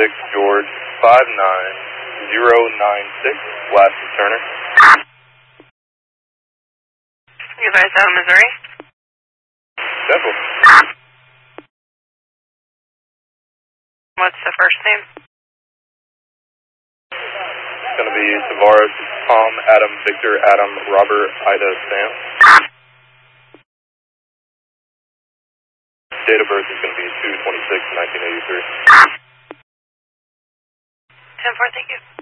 George 59096, last is Turner. You guys out in Missouri? Central. What's the first name? It's going to be Tavares, Tom, Adam, Victor, Adam, Robert, Ida, Sam. Date of birth is going to be 2/26/1983. 10-4, thank you.